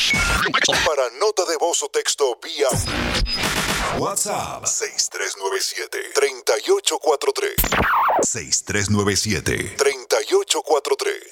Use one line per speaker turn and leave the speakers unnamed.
Para nota de voz o texto vía WhatsApp 6397-3843. 6397-3843.